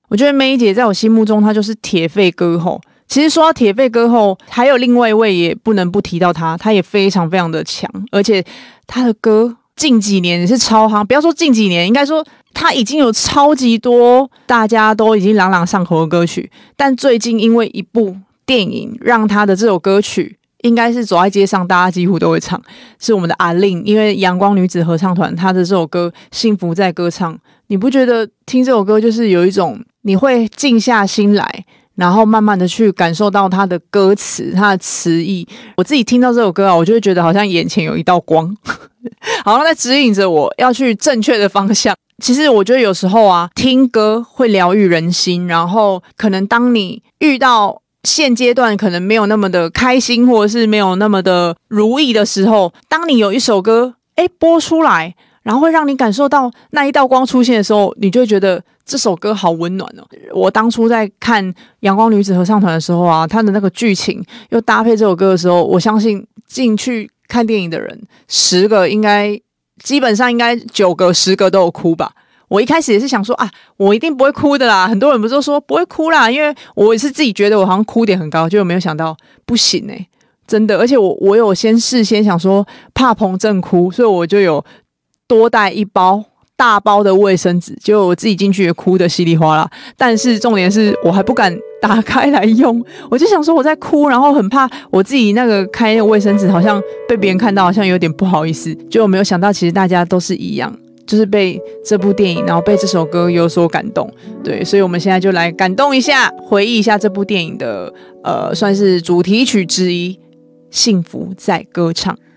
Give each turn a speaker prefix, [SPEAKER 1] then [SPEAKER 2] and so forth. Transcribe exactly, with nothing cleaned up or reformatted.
[SPEAKER 1] 我觉得May姐在我心目中她就是铁肺歌后。其实说到铁肺歌后，还有另外一位也不能不提到她，她也非常非常的强，而且她的歌近几年也是超夯，不要说近几年，应该说她已经有超级多大家都已经朗朗上口的歌曲，但最近因为一部电影让她的这首歌曲应该是走在街上大家几乎都会唱，是我们的阿令，因为阳光女子合唱团她的这首歌《幸福在歌唱》，你不觉得听这首歌就是有一种你会静下心来，然后慢慢的去感受到它的歌词，它的词意。我自己听到这首歌啊，我就会觉得好像眼前有一道光，好像在指引着我要去正确的方向。其实我觉得有时候啊，听歌会疗愈人心，然后可能当你遇到现阶段可能没有那么的开心，或者是没有那么的如意的时候，当你有一首歌诶播出来，然后会让你感受到那一道光出现的时候，你就会觉得这首歌好温暖哦。我当初在看阳光女子合唱团的时候啊，它的那个剧情又搭配这首歌的时候，我相信进去看电影的人十个应该基本上应该九个十个都有哭吧。我一开始也是想说啊，我一定不会哭的啦，很多人不是都说不会哭啦，因为我也是自己觉得我好像哭点很高，结果没有想到不行欸，真的。而且我我有先事先想说怕彭正哭，所以我就有多带一包大包的卫生纸，结果我自己进去也哭得稀里哗啦。但是重点是我还不敢打开来用，我就想说我在哭，然后很怕我自己那个开那个卫生纸好像被别人看到，好像有点不好意思。结果没有想到其实大家都是一样，就是被这部电影然后被这首歌有所感动。对，所以我们现在就来感动一下，回忆一下这部电影的呃，算是主题曲之一《幸福在歌唱》。